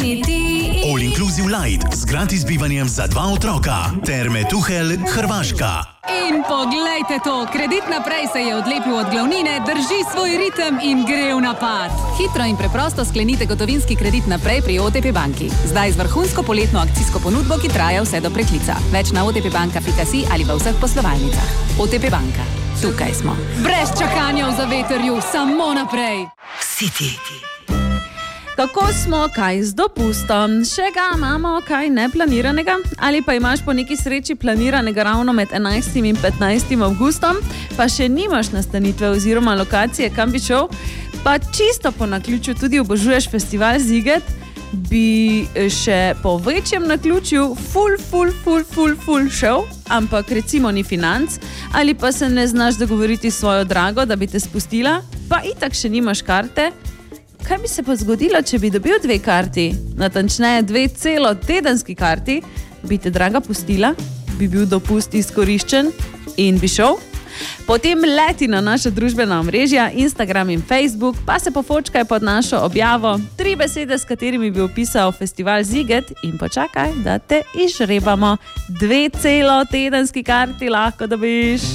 All Inclusive Light z gratis bivanjem za 2 otroka. Terme Tuhelj, Hrvaška. In poglejte to, kredit naprej se je odlepil od glavnine, drži svoj ritem in gre v napad. Hitro in preprosto sklenite gotovinski kredit naprej pri OTP banki. Zdaj z vrhunsko poletno akcijsko ponudbo, ki traja vse do preklica. Več na otpbanka.si ali v vseh poslovalnicah. OTP banka. Tukaj smo. Brez čakanja v zavetrju, samo naprej. City. Kako smo, kaj z dopustom? Še ga imamo, kaj neplaniranega? Ali pa imaš po neki sreči planiranega ravno med 11. in 15. avgustom, pa še nimaš nastanitve oziroma lokacije, kam bi šel, pa čisto po naključju tudi obožuješ festival Ziget, bi še po večjem naključju ful šel, ampak recimo ni financ, ali pa se ne znaš dogovoriti s svojo drago, da bi te spustila, pa itak še nimaš karte. Kaj bi se pa zgodilo, če bi dobil 2 karti, natančneje 2 celotedenski karti, bi te draga pustila, bi bil dopust izkoriščen in bi šel? Potem leti na naša družbena omrežja, Instagram in Facebook, pa se pofočkaj pod našo objavo 3 besede, s katerimi bi opisal festival Ziget in počakaj, da te izžrebamo. 2 celotedenski karti lahko dobiš.